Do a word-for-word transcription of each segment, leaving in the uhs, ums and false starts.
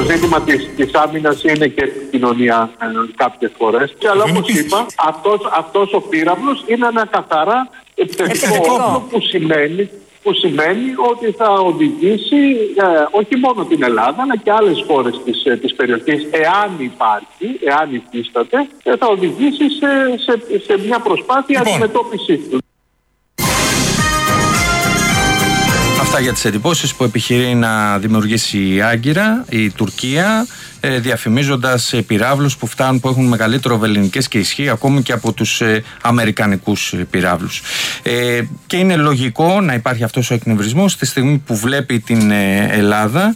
ζήτημα της, της άμυνας είναι και επικοινωνία ε, κάποιες φορές. Και αλλά όπως είπα, αυτός, αυτός ο πύραυλος είναι ένα καθαρά επιθετικό όπλο που σημαίνει, που σημαίνει ότι θα οδηγήσει ε, όχι μόνο την Ελλάδα αλλά και άλλες χώρες της, ε, της περιοχής, εάν υπάρχει, εάν υφίσταται, ε, θα οδηγήσει σε, σε, σε μια προσπάθεια λοιπόν αντιμετώπισης του. Αυτά για τις εντυπώσεις που επιχειρεί να δημιουργήσει η Άγκυρα, η Τουρκία, ε, διαφημίζοντας ε, πυράβλους που φτάνουν, που έχουν μεγαλύτερο βελληνικές και ισχύ ακόμη και από τους ε, αμερικανικούς ε, πυράβλους. Ε, και είναι λογικό να υπάρχει αυτός ο εκνευρισμός στη στιγμή που βλέπει την ε, Ελλάδα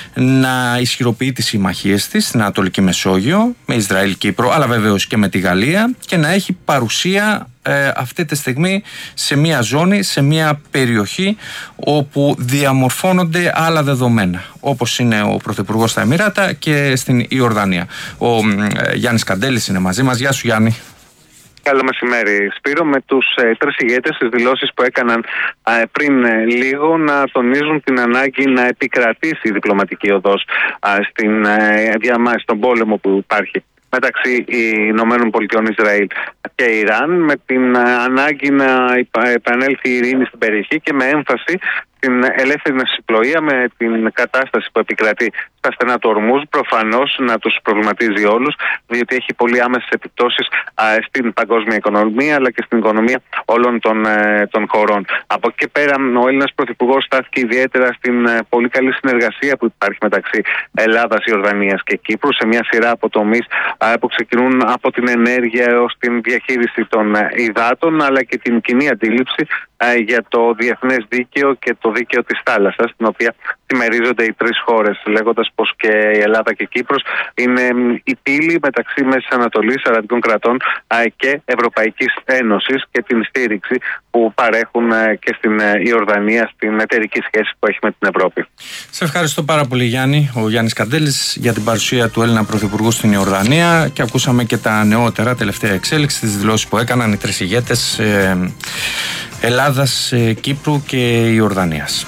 να ισχυροποιεί τις συμμαχίες της στην Ανατολική Μεσόγειο, με Ισραήλ, Κύπρο, αλλά βεβαίως και με τη Γαλλία, και να έχει παρουσία Ε, αυτή τη στιγμή σε μια ζώνη, σε μια περιοχή όπου διαμορφώνονται άλλα δεδομένα, όπως είναι ο Πρωθυπουργός στα Εμιράτα και στην Ιορδανία. Ο ε, Γιάννης Καντέλης είναι μαζί μας. Γεια σου, Γιάννη. Καλό μεσημέρι, Σπύρο. Με τους ε, τρεις ηγέτες, τις δηλώσεις που έκαναν ε, πριν ε, λίγο, να τονίζουν την ανάγκη να επικρατήσει η διπλωματική οδός ε, στην, ε, διαμά, στον πόλεμο που υπάρχει μεταξύ Ηνωμένων Πολιτειών, Ισραήλ και Ιράν, με την ανάγκη να επανέλθει η ειρήνη στην περιοχή και με έμφαση την ελεύθερη ναυσιπλοεία, με την κατάσταση που επικρατεί στα στενά του Ορμούζ, προφανώς να τους προβληματίζει όλους, διότι έχει πολύ άμεσες επιπτώσεις α, στην παγκόσμια οικονομία αλλά και στην οικονομία όλων των, ε, των χωρών. Από εκεί πέρα, ο Έλληνας Πρωθυπουργός στάθηκε ιδιαίτερα στην ε, πολύ καλή συνεργασία που υπάρχει μεταξύ Ελλάδας, Ιορδανίας και Κύπρου σε μια σειρά από τομείς ε, που ξεκινούν από την ενέργεια έως την διαχείριση των ε, υδάτων, αλλά και την κοινή αντίληψη ε, για το διεθνές δίκαιο και το δίκαιο της θάλασσας, την οποία συμμερίζονται οι τρεις χώρες, λέγοντας πως και η Ελλάδα και η Κύπρος είναι η πύλη μεταξύ Μέσης Ανατολής, αραβικών κρατών και Ευρωπαϊκής Ένωσης, και την στήριξη που παρέχουν και στην Ιορδανία στην εταιρική σχέση που έχει με την Ευρώπη. Σε ευχαριστώ πάρα πολύ, Γιάννη. Ο Γιάννης Καντέλης, για την παρουσία του Έλληνα Πρωθυπουργού στην Ιορδανία, και ακούσαμε και τα νεότερα τελευταία εξέλιξη, τις δηλώσεις που έκαναν οι τρεις ηγέτες ε, Ελλάδας, ε, Κύπρου και Ιορδανίας.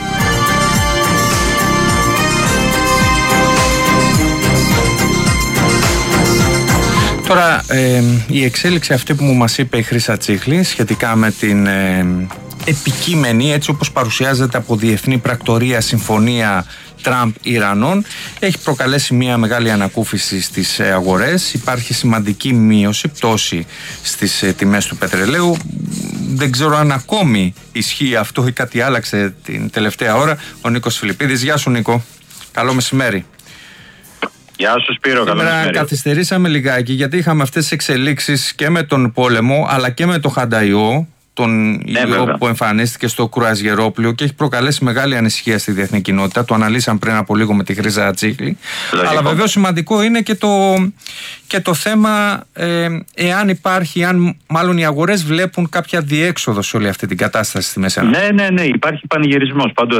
Τώρα, ε, η εξέλιξη αυτή που μας είπε η Χρύσα Τσίχλη σχετικά με την ε, επικείμενη, έτσι όπως παρουσιάζεται από διεθνή πρακτορία, συμφωνία Τραμπ-Ιρανών, έχει προκαλέσει μια μεγάλη ανακούφιση στις αγορές. Υπάρχει σημαντική μείωση, πτώση στις τιμές του πετρελαίου. Δεν ξέρω αν ακόμη ισχύει αυτό ή κάτι άλλαξε την τελευταία ώρα. Ο Νίκος Φιλιππίδης. Γεια σου, Νίκο. Καλό μεσημέρι. Γεια σου, Σπύρο. Καλό μεσημέρι. Καθυστερήσαμε λιγάκι γιατί είχαμε αυτές τις εξελίξεις και με τον πόλεμο αλλά και με το Χανταϊό, τον ναι, ιό βέβαια. που εμφανίστηκε στο κρουαζιερόπλοιο και έχει προκαλέσει μεγάλη ανησυχία στη διεθνή κοινότητα. Το αναλύσαμε πριν από λίγο με τη Χρύσα Τσίχλη. Αλλά βεβαίως σημαντικό είναι και το, και το θέμα ε, εάν υπάρχει, αν μάλλον οι αγορές βλέπουν κάποια διέξοδο σε όλη αυτή την κατάσταση στη Μέση Ανατολή. Ναι, ναι, ναι. Υπάρχει πανηγυρισμός παντού.